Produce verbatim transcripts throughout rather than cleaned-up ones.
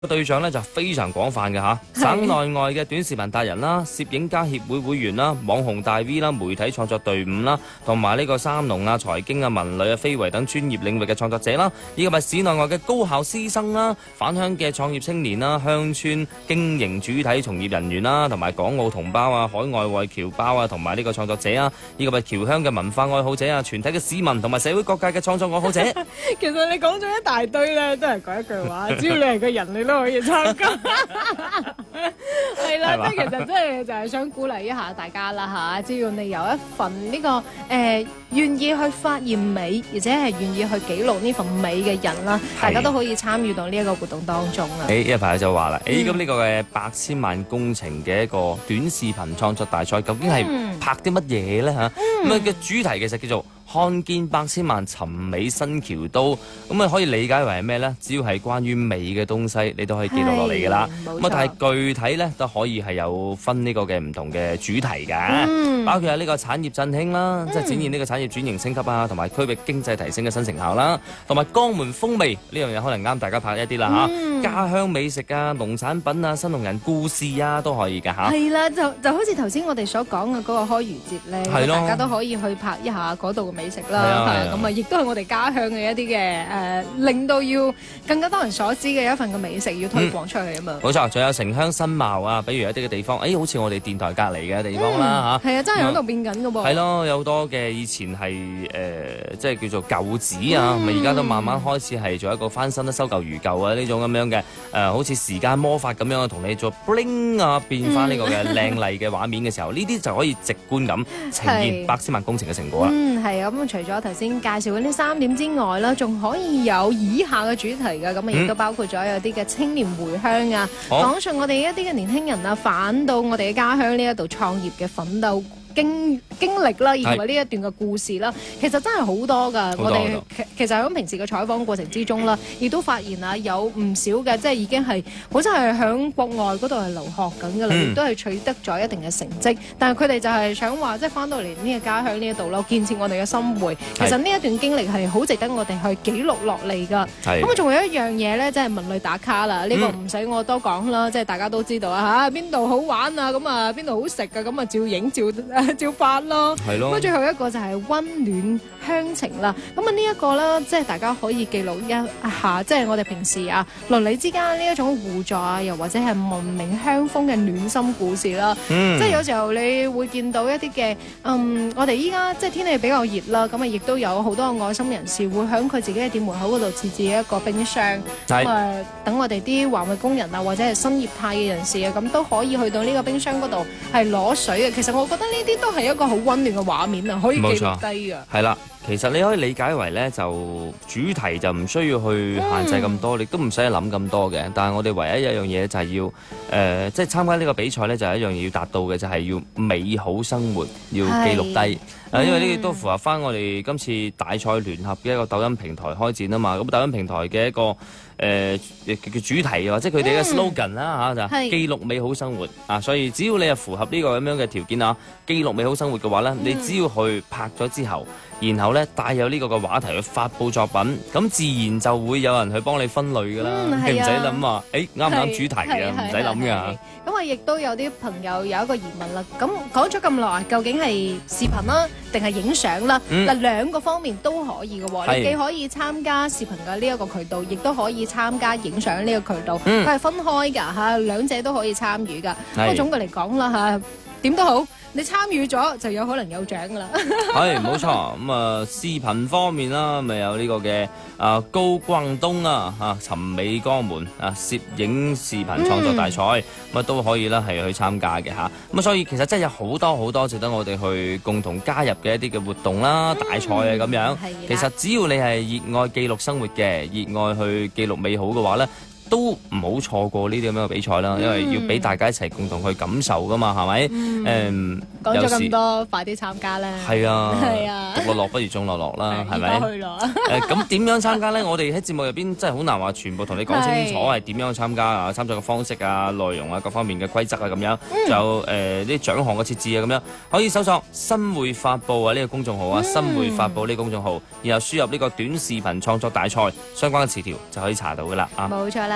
對象咧就非常廣泛嘅嚇，省內外嘅短視頻達人啦、攝影家協會會員啦、網紅大 V 啦、媒體創作隊伍啦，同埋呢個三農啊、財經啊、文旅啊、非遺等專業領域嘅創作者啦，以及係市內外嘅高校師生啦、返鄉嘅創業青年啦、鄉村經營主體從業人員啦，同埋港澳同胞啊、海外華僑胞啊，同埋呢個創作者啊，以及係僑鄉嘅文化愛好者啊、全體嘅市民同埋社會各界嘅創作愛好者。 其實你講咗一大堆咧，都係講一句話，只要你係個人，你都可以參加。係啦，即係其實即係就係想鼓勵一下大家啦嚇，只要你有一份呢個誒願意去發現美，而且係願意去記錄呢份美嘅人啦，大家都可以參與到呢一個活動當中啊！ 誒，一排就話啦，誒咁呢個嘅百千萬工程嘅一個短視頻創作大賽，究竟係拍啲乜嘢咧嚇？咁啊嘅主題其實叫做看見百千萬尋美新橋都，咁啊可以理解為係咩咧？只要係關於美嘅東西，你都可以記錄落嚟㗎啦。咁啊，但係具體咧都可以係有分呢個嘅唔同嘅主題㗎，嗯、包括係呢個產業振興啦，嗯、即係展現呢個產業轉型升級啊，同埋區域經濟提升嘅新成效啦，同埋江門風味呢樣嘢可能啱大家拍一啲啦嚇。嗯、家鄉美食啊、農產品啊、新農人故事啊都可以㗎嚇。 係啦，就就好似頭先我哋所講嘅嗰個開漁節咧， 係咯， 大家都可以去拍一下嗰度嘅美食啦。係咁啊，亦都係我哋家鄉嘅一啲嘅誒，令到要更加多人所知嘅一份嘅美食要推廣出去啊嘛。 冇錯，仲有城鄉新貌啊，比如一啲嘅地方，誒好似我哋電台隔離嘅地方啦嚇。 係啊，真係喺度變緊嘅噃。 係咯，有好多嘅以前係誒，即係叫做舊址啊，咪而家都慢慢開始係做一個翻新啦、修舊如舊啊呢種咁樣嘅誒，好似時間魔法咁樣同你做 bling 啊，變翻呢個嘅靚麗嘅畫面嘅時候，呢啲就可以直觀咁呈現百千萬工程嘅成果啦。 嗯，係啊，咁除咗頭先介紹嗰啲三點之外啦，仲可以有以下嘅主題㗎，咁啊亦都包括咗有啲嘅青年回鄉啊，講述我哋一啲嘅年輕人啊，返到我哋嘅家鄉呢一度創業嘅奮鬥經經歷啦，以及呢一段嘅故事啦，其實真係好多㗎。我哋其其實喺平時嘅採訪過程之中啦，亦都發現啊，有唔少嘅即係已經係好似係響國外嗰度係留學緊㗎啦，亦都係取得咗一定嘅成績。但係佢哋就係想話，即係翻到嚟呢個家鄉呢一度咯，建設我哋嘅心會。其實呢一段經歷係好值得我哋去記錄落嚟㗎。咁啊，仲有一樣嘢咧，即係文旅打卡啦。呢個唔使我多講啦，即係大家都知道啊嚇，邊度好玩啊，咁啊邊度好食㗎，咁啊照影照。照發咯，係咯。咁最後一個就係溫暖鄉情啦。咁啊呢一個咧，即係大家可以記錄一下，即係我哋平時啊鄰里之間呢一種互助啊，又或者係聞名鄉風嘅暖心故事啦。嗯、即係有時候你會見到一啲嘅，嗯，我哋依家即係天氣比較熱啦，咁啊亦都有好多愛心人士會喺佢自己嘅店門口嗰度設置一個冰箱，咁啊等我哋啲環衛工人啊，或者係新業態嘅人士啊，咁都可以去到呢個冰箱嗰度係攞水嘅。其實我覺得呢啲都係一個好溫暖嘅畫面啊，可以記錄低㗎。 係啦，其實你可以理解為咧，就主題就唔需要去限制咁多，嗯、你都唔使諗咁多嘅。但係我哋唯一一樣嘢就係要誒、呃，即係參加呢個比賽咧，就係一樣嘢要達到嘅，就係、是、要美好生活，要記錄低。誒，因為呢啲都符合翻我哋今次大賽聯合嘅一個抖音平台開展啊嘛。咁抖音平台嘅一個誒嘅、呃、主題或者佢哋嘅 slogan 啦嚇，就記錄美好生活啊。所以只要你係符合呢個咁樣嘅條件啊，記錄美好生活嘅話咧，你只要去拍咗之後，然後咧帶有呢個嘅話題去發布作品，咁自然就會有人去幫你分類㗎啦。你唔使諗話，誒啱唔啱主題啊，唔使諗㗎。 咁啊，亦都有啲朋友有一個疑問啦。咁講咗咁耐，究竟係視頻啦，定係影相啦？嗱、嗯，兩個方面都可以嘅喎。你既可以參加視頻嘅呢一個渠道，亦都可以參加影相呢個渠道。佢係、嗯、分開㗎嚇，兩者都可以參與㗎。不過總嘅嚟講啦嚇，點都好。你參與咗就有可能有獎㗎啦。 係冇錯，咁啊視頻方面啦，咪有呢個嘅啊高廣東啊嚇尋美江門啊攝影視頻創作大賽，咁啊、嗯、都可以啦係去參加嘅嚇。咁啊所以其實真係有好多好多值得我哋去共同加入嘅一啲嘅活動啦、嗯、大賽啊咁樣。其實只要你係熱愛記錄生活嘅，熱愛去記錄美好嘅話咧，都唔好錯過呢啲咁樣嘅比賽啦，因為要俾大家一齊共同去感受噶嘛，係咪？誒， 講咗咁多，快啲參加啦！ 係啊， 係啊， 獨樂樂不如眾樂樂啦，係咪？ 去咯！ 誒，咁點樣參加咧？我哋喺節目入邊真係好難話全部同你講清楚係點樣參加啊，參賽嘅方式啊、內容啊、各方面嘅規則啊咁樣，仲有誒啲獎項嘅設置啊咁樣，可以搜索新會發布啊呢個公眾號啊，新會發布呢個公眾號，然後輸入呢個短視頻創作大賽相關嘅詞條就可以查到噶啦啊！ 冇錯啦。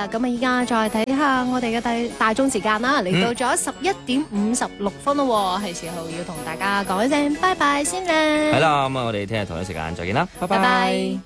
啦。咁啊，依家再睇下我哋嘅大大鐘時間啦，嚟到咗十一點五十六分咯，係時候要同大家講一聲拜拜先啦。 係啦，咁啊，我哋聽日同一時間再見啦，拜拜拜。